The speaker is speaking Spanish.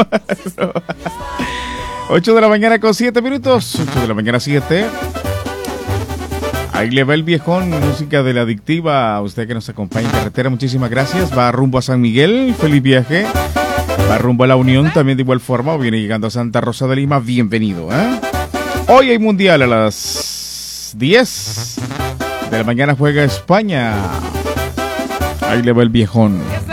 8 de la mañana con 7 minutos. 8 de la mañana 7. Ahí le va el viejón, música de la adictiva. A usted que nos acompaña en carretera, muchísimas gracias. Va rumbo a San Miguel, feliz viaje. Va rumbo a La Unión, también de igual forma. O viene llegando a Santa Rosa de Lima, bienvenido. Hoy hay mundial a las 10 de la mañana, juega España. Ahí le va el viejón.